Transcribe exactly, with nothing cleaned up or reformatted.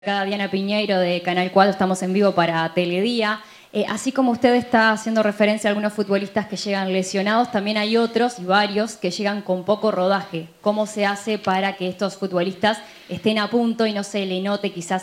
Acá Diana Piñeiro de Canal cuatro, estamos en vivo para Teledía. Eh, así como usted está haciendo referencia a algunos futbolistas que llegan lesionados, también hay otros y varios que llegan con poco rodaje. ¿Cómo se hace para que estos futbolistas estén a punto y no se le note quizás